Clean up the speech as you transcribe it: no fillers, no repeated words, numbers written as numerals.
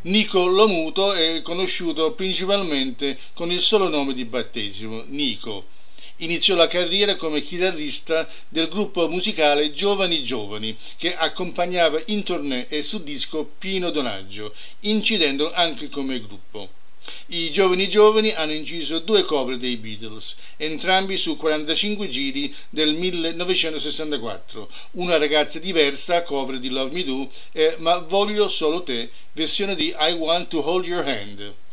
Nico Lomuto è conosciuto principalmente con il solo nome di battesimo, Nico. Iniziò la carriera come chitarrista del gruppo musicale Giovani Giovani, che accompagnava in tournée e su disco Pino Donaggio, incidendo anche come gruppo. I Giovani Giovani hanno inciso due cover dei Beatles, entrambi su 45 giri del 1964, Una ragazza diversa, cover di Love Me Do, e Ma voglio solo te, versione di I Want to Hold Your Hand.